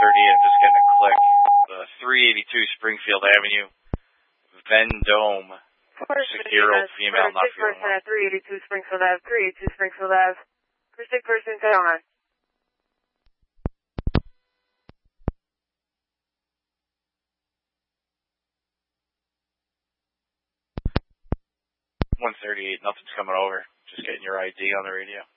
I'm just getting a click. The 382 Springfield Avenue, Vendome, 6-year-old female, not feeling person at 382 Springfield Ave, 382 Springfield Ave. For sick person, stay on. 138, nothing's coming over. Just getting your ID on the radio.